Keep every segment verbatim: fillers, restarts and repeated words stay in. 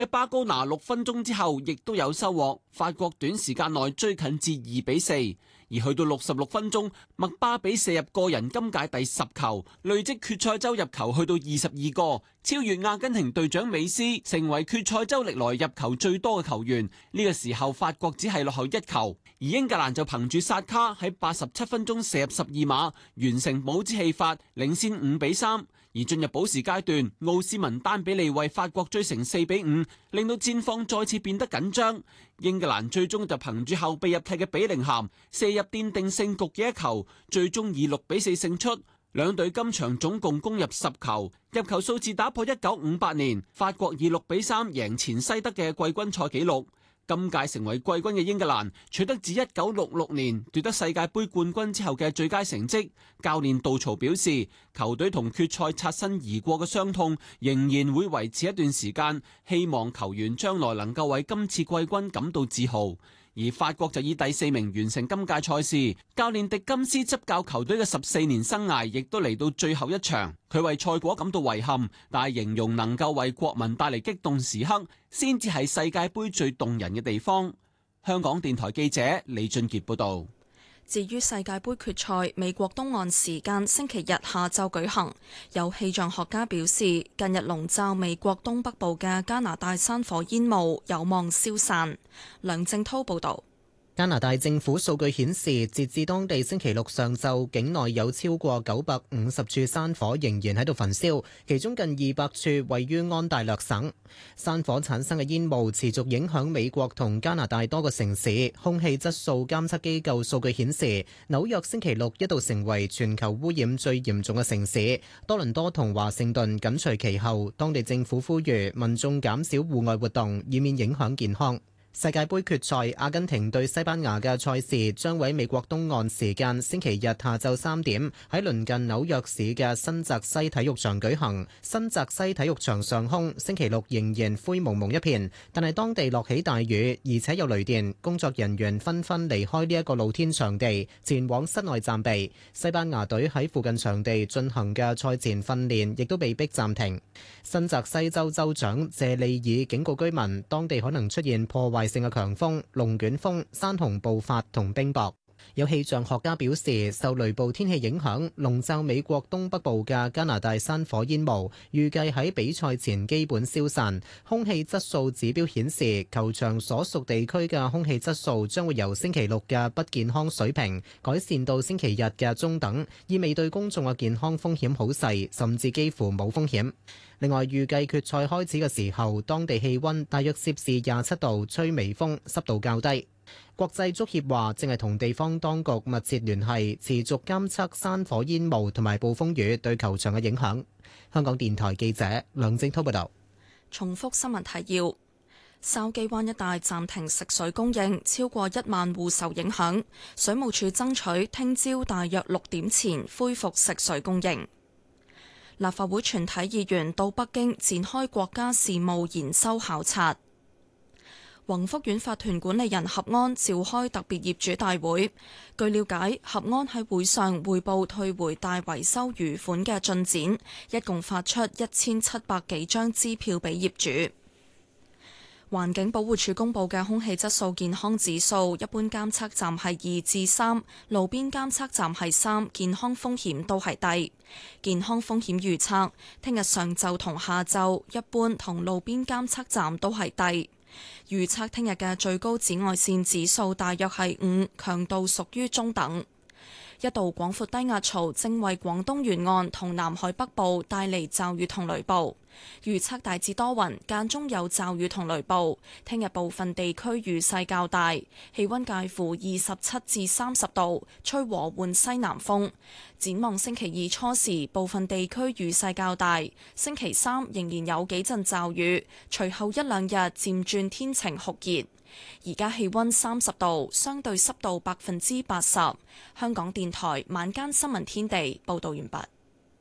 巴高拿六分鐘之後亦都有收穫，法國短時間內追近至二比四。而去到六十六分鐘，麥巴比射入個人今屆第十球，累積決賽周入球去到二十二個，超越阿根廷隊長美斯，成為決賽周歷來入球最多嘅球員。呢個時候法國只係落後一球，而英格蘭就憑住薩卡喺八十七分鐘射入十二碼，完成帽子戲法，領先五比三。而進入補時階段，奧斯文丹比利為法國追成四比五，令到戰況再次變得緊張。英格蘭最終就憑住後備入替嘅比寧咸射入奠定勝局嘅一球，最終以六比四勝出。兩隊今場總共攻入十球，入球數字打破一九五八年法國以六比三贏前西德嘅季軍賽紀錄。今屆成為季軍嘅英格蘭取得自一九六六年奪得世界盃冠軍之後嘅最佳成績。教練杜曹表示，球隊同決賽擦身而過嘅傷痛仍然會維持一段時間，希望球員將來能夠為今次季軍感到自豪。而法國就以第四名完成今屆賽事，教練迪金斯執教球隊嘅十四年生涯亦都嚟到最後一場。佢為賽果感到遺憾，但係形容能夠為國民帶嚟激動時刻，先至係世界盃最動人嘅地方。香港電台記者李俊傑報導。 至於世界盃決賽，美國東岸時間星期日下晝舉行。有氣象學家表示，近日籠罩美國東北部嘅加拿大山火煙霧有望消散。梁正滔報導。 加拿大政府數據顯示，截至當地星期六上晝，境內有超過九百五十處山火仍然喺度焚燒，其中近二百處位於安大略省。山火產生嘅煙霧持續影響美國同加拿大多個城市。空氣質素監測機構數據顯示，紐約星期六一度成為全球污染最嚴重嘅城市，多倫多同華盛頓緊隨其後。當地政府呼籲民眾減少戶外活動，以免影響健康。世界盃決賽，阿根廷對西班牙嘅賽事將喺美國東岸時間星期日下晝三點喺鄰近紐約市嘅新澤西體育場舉行。新澤西體育場上空星期六仍然灰蒙蒙一片，但係當地落起大雨，而且有雷電，工作人員紛紛離開呢一個露天場地，前往室內暫避。西班牙隊喺附近場地進行嘅賽前訓練亦都被迫暫停。新澤西州州長謝利爾警告居民，當地可能出現破壞性嘅強風、龍捲風、山洪暴發同冰雹。有氣象學家表示，受雷暴天氣影響，籠罩美國東北部嘅加拿大山火煙霧預計喺比賽前基本消散。空氣質素指標顯示，球場所屬地區嘅空氣質素將會由星期六嘅不健康水平改善到星期日嘅中等，意味對公眾嘅健康風險好細，甚至幾乎冇風險。另外，預計決賽開始嘅時候，當地氣溫大約攝氏廿七度，吹微風，濕度較低。國際足協話正係同地方當局密切聯繫，持續監測山火煙霧同埋暴風雨對球場嘅影響。香港電台記者梁正滔報導。 重複新聞提要：筲箕灣一帶暫停食水供應，超過一萬戶受影響。水務署爭取聽朝大約六點前恢復食水供應。立法會全體議員到北京展開國家事務研修考察。宏福苑法團管理人合安召開特別業主大會。據了解，合安喺會上匯報退回大維修餘款嘅進展，一共發出一千七百幾張支票俾業主。環境保護署公布嘅空氣質素健康指數，一般監測站係二至三，路邊監測站係三，健康風險都係低。健康風險預測，聽日上晝同下晝，一般同路邊監測站都係低。預測聽日嘅最高紫外線指數大約係五，強度屬於中等。一道廣闊低壓槽正為廣東沿岸同南海北部帶嚟驟雨同雷暴，預測大致多雲，間中有驟雨同雷暴。聽日部分地區雨勢較大，氣溫介乎二十七至三十度，吹和緩西南風。展望星期二初時，部分地區雨勢較大，星期三仍然有幾陣驟雨，隨後一兩日漸轉天晴酷熱。而家氣溫三十度，相對濕度百分之八十。香港電台晚間新聞天地報道完畢。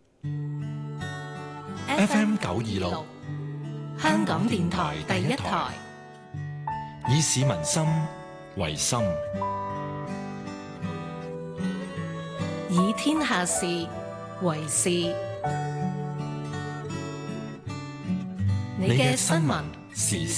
F M 九二六，香港電台第一台，以市民心為心，以天下事為事。你嘅新聞時事